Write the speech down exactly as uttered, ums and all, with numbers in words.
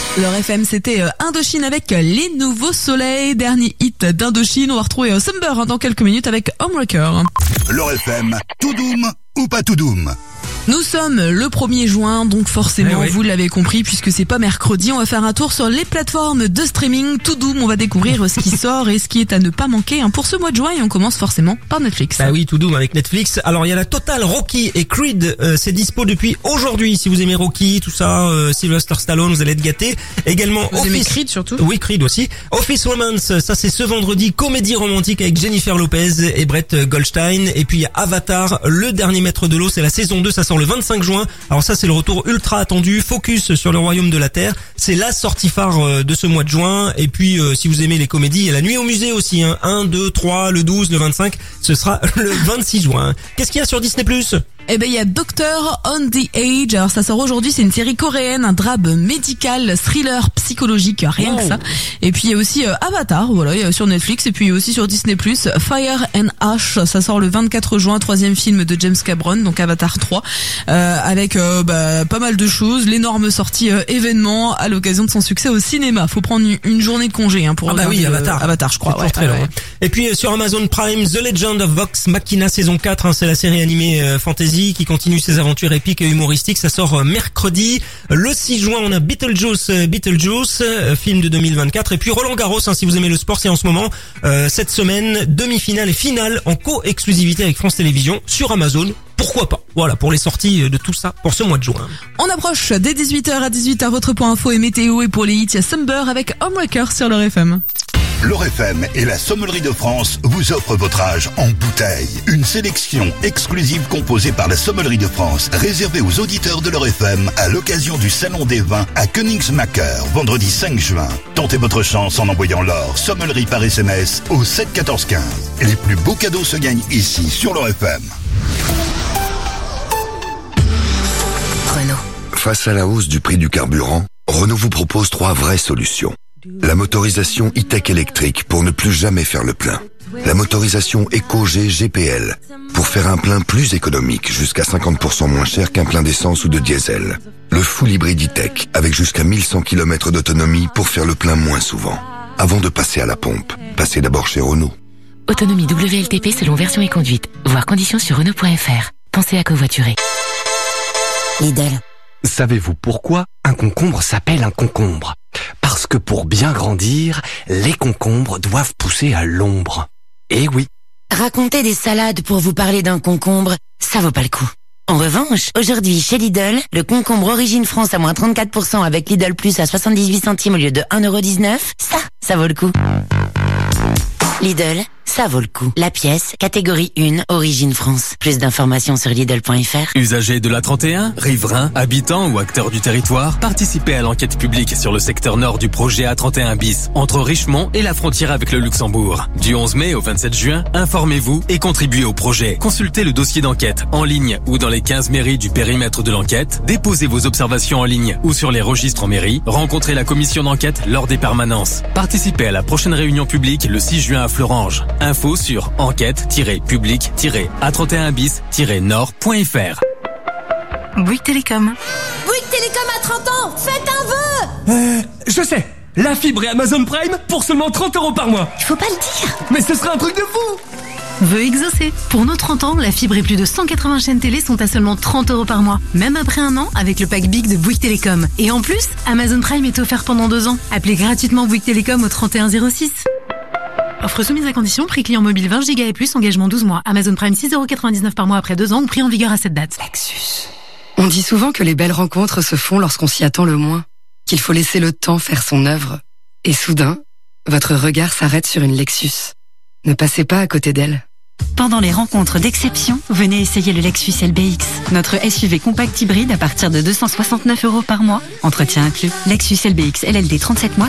Leur F M, c'était Indochine avec Les Nouveaux Soleils, dernier hit d'Indochine. On va retrouver Sumber dans quelques minutes avec Homewrecker. Leur F M, tout doom ou pas tout doom? Nous sommes le premier juin, donc forcément, eh oui. vous l'avez compris, puisque c'est pas mercredi, on va faire un tour sur les plateformes de streaming. Tout doom, on va découvrir ce qui sort et ce qui est à ne pas manquer hein, pour ce mois de juin, et on commence forcément par Netflix. Bah oui, tout doom avec Netflix. Alors il y a la totale Rocky et Creed, euh, c'est dispo depuis aujourd'hui. Si vous aimez Rocky, tout ça, euh, Sylvester Stallone, vous allez être gâtés. Également vous Office. aimez Creed surtout? Oui, Creed aussi. Office Romance, ça c'est ce vendredi, comédie romantique avec Jennifer Lopez et Brett Goldstein. Et puis il y a Avatar, le dernier maître de l'eau, c'est la saison deux, ça sort le vingt-cinq juin. Alors ça c'est le retour ultra attendu, focus sur le royaume de la Terre. C'est la sortie phare de ce mois de juin. Et puis euh, si vous aimez les comédies, il y a la nuit au musée aussi, hein. un, deux, trois, le douze, le vingt-cinq, ce sera le vingt-six juin. Qu'est-ce qu'il y a sur Disney plus ? Eh ben, il y a Doctor on the Age. Alors, ça sort aujourd'hui. C'est une série coréenne, un drame médical, thriller psychologique, rien wow. que ça. Et puis, il y a aussi euh, Avatar, voilà, il y a sur Netflix. Et puis, aussi sur Disney plus, Fire and Ash. Ça sort le vingt-quatre juin, troisième film de James Cameron, donc Avatar trois, euh, avec euh, bah, pas mal de choses. L'énorme sortie euh, événement à l'occasion de son succès au cinéma. Faut prendre une, une journée de congé hein, pour ah bah regarder oui, Avatar. Euh, Avatar, je crois. Ouais, Ouais, très ouais, long. ouais. Et puis euh, sur Amazon Prime, The Legend of Vox Machina saison quatre, hein, c'est la série animée euh, fantasy qui continue ses aventures épiques et humoristiques. Ça sort euh, mercredi. Le six juin, on a Beetlejuice, euh, Beetlejuice, euh, film de deux mille vingt-quatre. Et puis Roland Garros, hein, si vous aimez le sport, c'est en ce moment euh, cette semaine demi-finale et finale en co-exclusivité avec France Télévisions sur Amazon. Pourquoi pas? Voilà, pour les sorties de tout ça pour ce mois de juin. On approche des dix-huit heures à dix-huit heures, votre point info et météo. Et pour les hits, il y a Sumber avec Homewrecker sur leur F M. Leur F M et la Sommellerie de France vous offrent votre âge en bouteille. Une sélection exclusive composée par la Sommellerie de France, réservée aux auditeurs de leur F M à l'occasion du Salon des Vins à Königsmacker, vendredi cinq juin. Tentez votre chance en envoyant l'or Sommellerie par S M S au sept quatorze quinze. Les plus beaux cadeaux se gagnent ici sur leur F M. Renault. Face à la hausse du prix du carburant, Renault vous propose trois vraies solutions. La motorisation e-tech électrique pour ne plus jamais faire le plein. La motorisation Eco-G G P L pour faire un plein plus économique, jusqu'à cinquante pour cent moins cher qu'un plein d'essence ou de diesel. Le full hybride e-tech avec jusqu'à mille cent kilomètres d'autonomie pour faire le plein moins souvent. Avant de passer à la pompe, passez d'abord chez Renault. Autonomie W L T P selon version et conduite. Voir conditions sur Renault point F R. Pensez à covoiturer. Lidl. Savez-vous pourquoi un concombre s'appelle un concombre? Parce que pour bien grandir, les concombres doivent pousser à l'ombre. Eh oui. Raconter des salades pour vous parler d'un concombre, ça vaut pas le coup. En revanche, aujourd'hui chez Lidl, le concombre Origine France à moins trente-quatre pour cent avec Lidl Plus à soixante-dix-huit centimes au lieu de un euro dix-neuf, ça, ça vaut le coup. Lidl, ça vaut le coup. La pièce, catégorie un, Origine France. Plus d'informations sur Lidl point F R. Usagers de la trente et un, riverains, habitants ou acteurs du territoire, participez à l'enquête publique sur le secteur nord du projet A trente et un bis, entre Richemont et la frontière avec le Luxembourg. Du onze mai au vingt-sept juin, informez-vous et contribuez au projet. Consultez le dossier d'enquête en ligne ou dans les quinze mairies du périmètre de l'enquête. Déposez vos observations en ligne ou sur les registres en mairie. Rencontrez la commission d'enquête lors des permanences. Participez à la prochaine réunion publique le six juin à Florange. Info sur enquête tiret public tiret A trente et un bis tiret nord point F R. Bouygues Télécom. Bouygues Télécom à trente ans, faites un vœu. Euh, je sais. La fibre et Amazon Prime pour seulement trente euros par mois. Il faut pas le dire. Mais ce sera un truc de fou. Vœu exaucé. Pour nos trente ans, la fibre et plus de cent quatre-vingts chaînes télé sont à seulement trente euros par mois. Même après un an, avec le pack Big de Bouygues Télécom. Et en plus, Amazon Prime est offert pendant deux ans. Appelez gratuitement Bouygues Télécom au trente et un zéro six. Offre soumise à condition, prix client mobile vingt gigas et plus, engagement douze mois. Amazon Prime six euros quatre-vingt-dix-neuf par mois après deux ans ou prix en vigueur à cette date. Lexus. On dit souvent que les belles rencontres se font lorsqu'on s'y attend le moins, qu'il faut laisser le temps faire son œuvre. Et soudain, votre regard s'arrête sur une Lexus. Ne passez pas à côté d'elle. Pendant les rencontres d'exception, venez essayer le Lexus L B X. Notre S U V compact hybride à partir de deux cent soixante-neuf euros par mois. Entretien inclus. Lexus L B X L L D trente-sept mois.